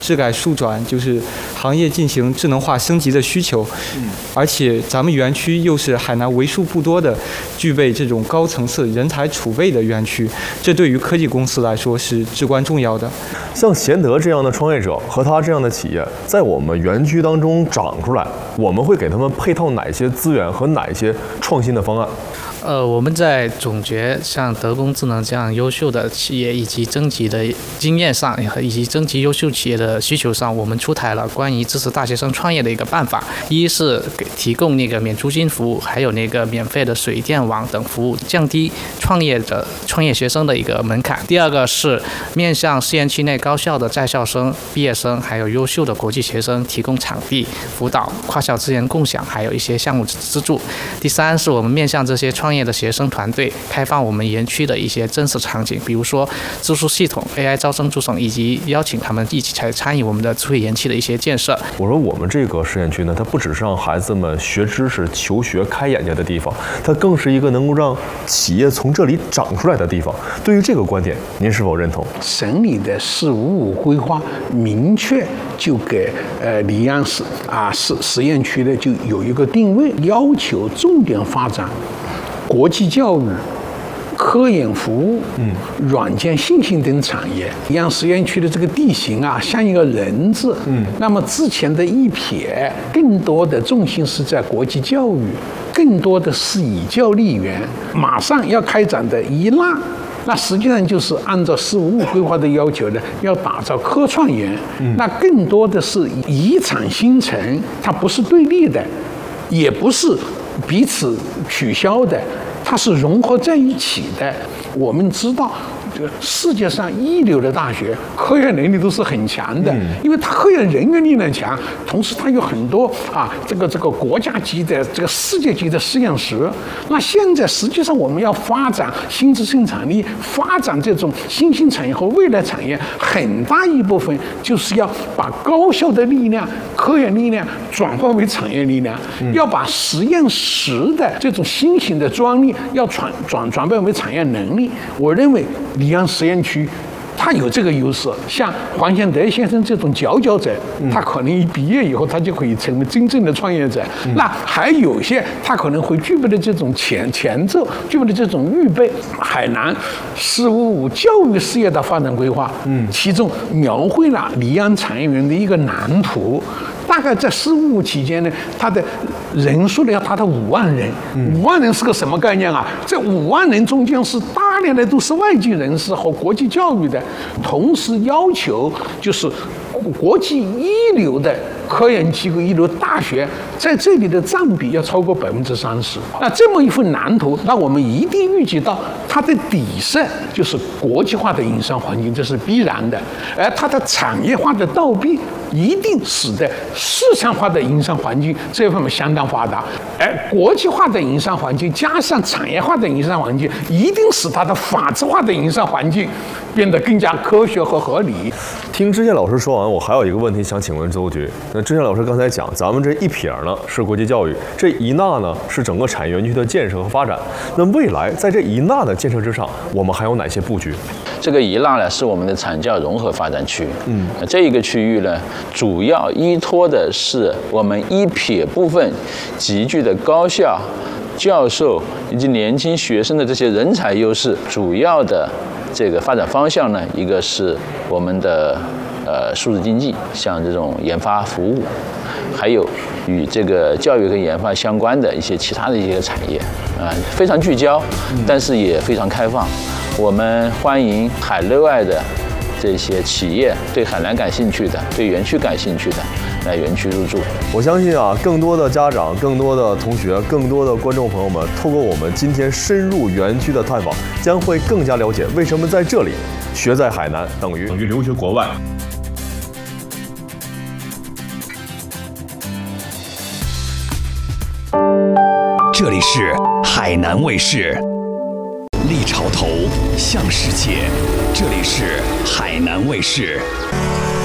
质改数转，就是行业进行智能化升级的需求。而且咱们园区又是海南为数不多的具备这种高层次人才储备的园区，这对于科技公司来说是至关重要的。 像贤德这样的创业者和他这样的企业，在我们园区当中长出来，我们会给他们配套哪些资源和哪些创新的方案？ 我们在总结像德工智能这样优秀的企业以及征集的经验上，以及征集优秀企业的需求上，我们出台了关于支持大学生创业的一个办法。一是提供那个免租金服务，还有那个免费的水电网等服务，降低创业学生的一个门槛。第二个是面向试验区内高校的在校生、毕业生，还有优秀的国际学生提供场地辅导、跨校资源共享，还有一些项目资助。第三是我们面向这些创业的学生团队，开放我们园区的一些真实场景，比如说住宿系统、AI 招生助手，以及邀请他们一起来参与我们的智慧园区的一些建设。 我说我们这个实验区呢，它不只是让孩子们学知识、求学、开眼界的地方，它更是一个能够让企业从这里长出来的地方。对于这个观点，您是否认同？ 省里的455规划明确就给溧阳实验区的就有一个定位，要求重点发展国际教育、科研服务、软件信息等产业。溧阳实验区的这个地形啊，像一个人字。那么之前的一撇，更多的重心是在国际教育，更多的是以教立园。马上要开展的一纳，那实际上就是按照455规划的要求呢，要打造科创园。那更多的是以产新城，它不是对立的，也不是彼此取消的，它是融合在一起的。我们知道，世界上一流的大学科研能力都是很强的，因为它科研人员力量强，同时它有很多这个国家级的这个世界级的实验室。那现在实际上我们要发展新质生产力，发展这种新兴产业和未来产业，很大一部分就是要把高校的力量、科研力量转化为产业力量，要把实验室的这种新型的专利要转变为产业能力。我认为溧阳实验区他有这个优势，像黄贤德先生这种佼佼者，他可能一毕业以后，他就可以成为真正的创业者。那还有些他可能会具备的这种前奏，具备的这种预备。海南455教育事业的发展规划，其中描绘了溧阳产业园的一个蓝图。大概在455期间呢，它的人数呢要达到5万人。5万人是个什么概念啊？这5万人中间是大量的都是外籍人士和国际教育的，同时要求就是国际一流的科研机构、一流大学在这里的占比要超过30%。那这么一份蓝图，那我们一定预计到它的底色就是国际化的营商环境，这是必然的。而它的产业化的倒逼，一定使得市场化的营商环境这方面相当发达。而国际化的营商环境加上产业化的营商环境，一定使它的法治化的营商环境变得更加科学和合理。 听知县老师说完，我还有一个问题想请问周局。那知县老师刚才讲，咱们这一撇呢是国际教育，这一纳呢是整个产业园区的建设和发展。那未来在这一纳的建设之上，我们还有哪些布局？ 这个一纳呢是我们的产教融合发展区。这一个区域呢，主要依托的是我们一撇部分集聚的高校、教授以及年轻学生的这些人才优势。主要的这个发展方向呢，一个是我们的数字经济，像这种研发服务，还有与这个教育跟研发相关的一些其他的一些产业，非常聚焦，但是也非常开放。我们欢迎海内外的这些企业，对海南感兴趣的，对园区感兴趣的，来园区入驻。 我相信啊，更多的家长、更多的同学、更多的观众朋友们，透过我们今天深入园区的探访，将会更加了解为什么在这里学在海南等于留学国外。 这里是海南卫视，立潮头向世界。这里是海南卫视。